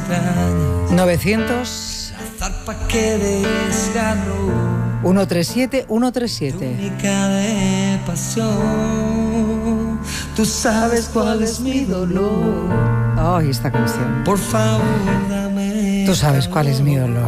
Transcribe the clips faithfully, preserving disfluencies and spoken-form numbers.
entrañas. novecientos La zarpa que desgarró. uno tres siete, uno tres siete. Túnica de pasión. Tú sabes cuál es mi dolor. Ay, esta canción. Por favor, dame. Tú sabes cuál es mi dolor.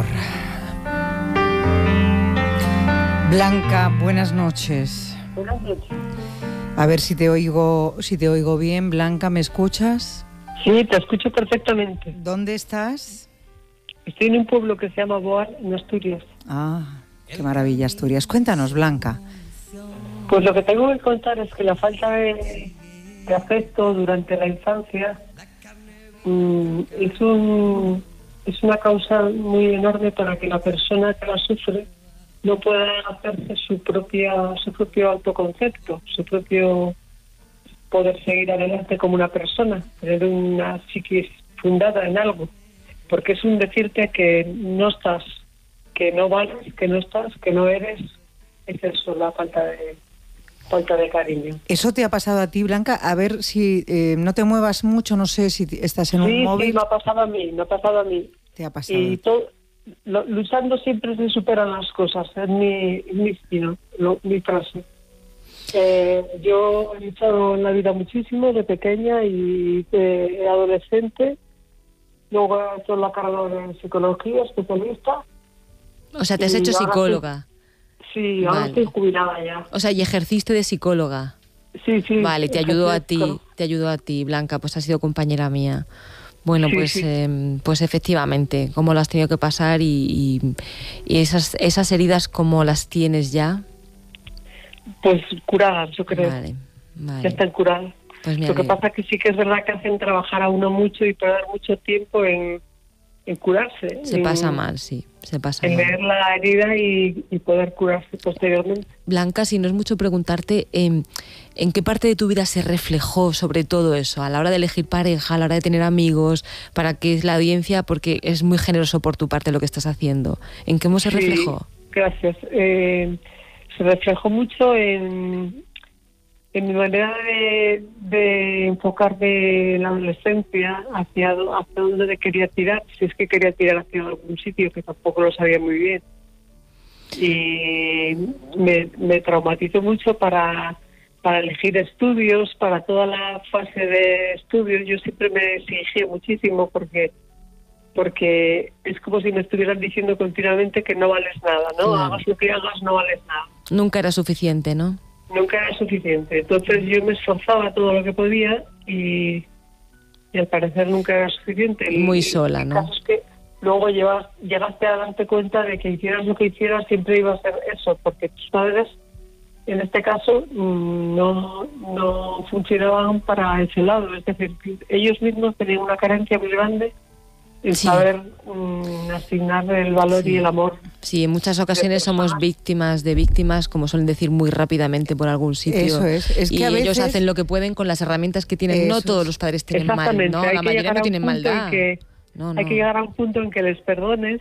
Blanca, buenas noches. Buenas noches. A ver si te oigo, si te oigo bien. Blanca, ¿me escuchas? Sí, te escucho perfectamente. ¿Dónde estás? Estoy en un pueblo que se llama Boar, en Asturias. Ah, qué maravilla, Asturias. Cuéntanos, Blanca. Pues lo que tengo que contar es que la falta de, de afecto durante la infancia mmm, es, un, es una causa muy enorme para que la persona que la sufre no pueda hacerse su propia su propio autoconcepto, su propio poder seguir adelante como una persona, tener una psiquis fundada en algo, porque es un decirte que no estás, que no vales, que no estás, que no eres. Es eso, la falta de falta de cariño. ¿Eso te ha pasado a ti, Blanca? A ver si eh, no te muevas mucho, no sé si estás en sí, un móvil. Sí, me ha pasado a mí, me ha pasado a mí. Te ha pasado. Y todo, lo, luchando siempre se superan las cosas, es mi, mi estilo, lo, mi frase. Eh, yo he luchado en la vida muchísimo, de pequeña y de adolescente. Luego he hecho la carrera de psicología, especialista. O sea, te has hecho psicóloga. Estoy, sí, ahora vale. Estoy jubilada ya. O sea, y ejerciste de psicóloga. Sí, sí. Vale, te ayudó a ti, te ayudó a ti, Blanca, pues has sido compañera mía. Bueno, sí, pues sí. Eh, pues efectivamente, cómo lo has tenido que pasar y, y, y esas, esas heridas, ¿cómo las tienes ya? Pues curadas, yo creo. Vale, vale. Ya están curadas. Pues lo que pasa es que sí que es verdad que hacen trabajar a uno mucho y perder mucho tiempo en, en curarse. Se en, pasa mal, sí, se pasa en mal. En ver la herida y, y poder curarse posteriormente. Blanca, si no es mucho preguntarte, eh, ¿en qué parte de tu vida se reflejó sobre todo eso? A la hora de elegir pareja, a la hora de tener amigos, para que la audiencia, porque es muy generoso por tu parte lo que estás haciendo. ¿En qué se reflejó? Sí, gracias. Eh, se reflejó mucho en... en mi manera de, de enfocarme en la adolescencia, hacia, hacia dónde quería tirar, si es que quería tirar hacia algún sitio, que tampoco lo sabía muy bien. Y me, me traumatizó mucho para, para elegir estudios, para toda la fase de estudios. Yo siempre me exigía muchísimo porque porque es como si me estuvieran diciendo continuamente que no vales nada, ¿no? Claro. Hagas lo que hagas, no vales nada. Nunca era suficiente, ¿no? Nunca era suficiente. Entonces yo me esforzaba todo lo que podía y, y al parecer nunca era suficiente. Muy y, sola, y ¿no? El caso es que luego llevas, llegaste a darte cuenta de que hicieras lo que hicieras siempre iba a ser eso, porque tus padres, en este caso, no, no funcionaban para ese lado. Es decir, ellos mismos tenían una carencia muy grande en sí. saber um, asignar el valor sí. y el amor. Sí, en muchas ocasiones somos víctimas de víctimas, como suelen decir muy rápidamente por algún sitio. Eso es. es que y a veces... ellos hacen lo que pueden con las herramientas que tienen. Eso no todos los padres tienen mal, ¿no? Hay La mayoría no tienen maldad. Que, no, no. Hay que llegar a un punto en que les perdones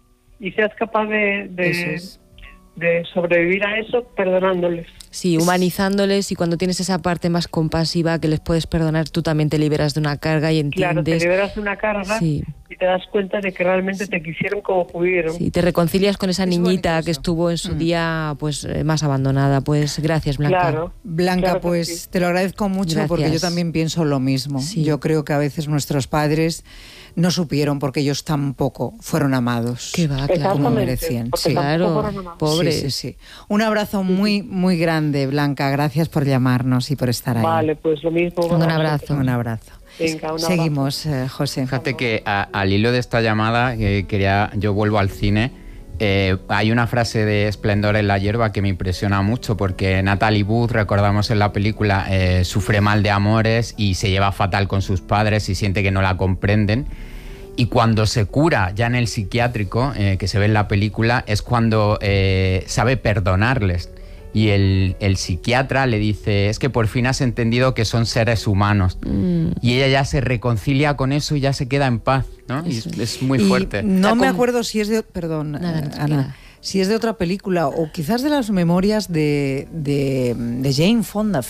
y seas capaz de, de, es. de sobrevivir a eso perdonándoles. Sí, humanizándoles, y cuando tienes esa parte más compasiva que les puedes perdonar, tú también te liberas de una carga y entiendes. Claro, te liberas de una carga sí. y te das cuenta de que realmente te quisieron como pudieron. Sí, te reconcilias con esa es niñita que estuvo en su mm. día pues eh, más abandonada. Pues gracias, Blanca. Claro, Blanca, claro pues sí. te lo agradezco mucho gracias. Porque yo también pienso lo mismo. Sí. Yo creo que a veces nuestros padres no supieron porque ellos tampoco fueron amados Qué va, claro. como merecían. Sí. Claro, pobres. Sí, sí, sí. Un abrazo muy, muy grande, Blanca. Gracias por llamarnos y por estar ahí. Vale, pues lo mismo. Un abrazo. Un abrazo. Venga, un Seguimos, eh, José. Fíjate que a, al hilo de esta llamada, eh, quería, yo vuelvo al cine. Eh, hay una frase de Esplendor en la hierba que me impresiona mucho, porque Natalie Wood, recordamos en la película, eh, sufre mal de amores y se lleva fatal con sus padres y siente que no la comprenden. Y cuando se cura ya en el psiquiátrico, eh, que se ve en la película, es cuando eh, sabe perdonarles. Y el, el psiquiatra le dice, es que por fin has entendido que son seres humanos. Mm. Y ella ya se reconcilia con eso y ya se queda en paz, ¿no? Y es, es muy y fuerte. No me acuerdo si es de... Perdón, Nada, no Ana. Si es de otra película o quizás de las memorias de, de, de Jane Fonda.